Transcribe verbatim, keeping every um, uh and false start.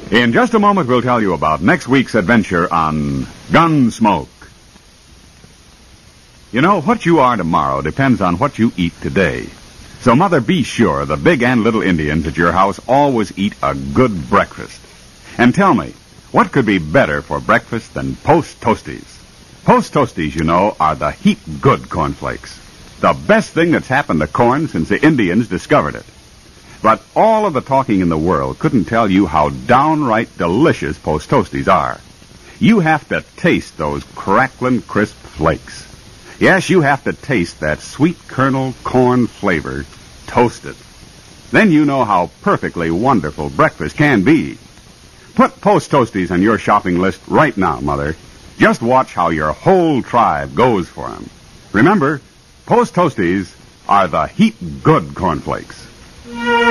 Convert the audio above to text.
In just a moment, we'll tell you about next week's adventure on Gunsmoke. You know, what you are tomorrow depends on what you eat today. So, Mother, be sure the big and little Indians at your house always eat a good breakfast. And tell me, what could be better for breakfast than Post Toasties? Post Toasties, you know, are the heap-good cornflakes. The best thing that's happened to corn since the Indians discovered it. But all of the talking in the world couldn't tell you how downright delicious Post Toasties are. You have to taste those crackling, crisp flakes. Yes, you have to taste that sweet kernel corn flavor toasted. Then you know how perfectly wonderful breakfast can be. Put Post Toasties on your shopping list right now, Mother. Just watch how your whole tribe goes for them. Remember, Post Toasties are the heap-good cornflakes.